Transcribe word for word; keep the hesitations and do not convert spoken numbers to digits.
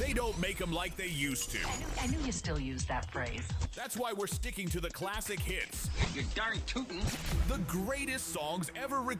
They don't make them like they used to. I knew, I knew you still use that phrase. That's why we're sticking to the classic hits. You're darn tootin'. The greatest songs ever recorded.